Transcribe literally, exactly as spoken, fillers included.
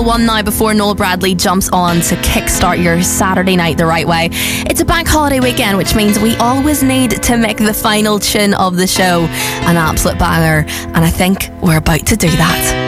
One now before Noel Bradley jumps on to kickstart your Saturday night the right way. It's a bank holiday weekend, which means we always need to make the final tune of the show an absolute banger, and I think we're about to do that.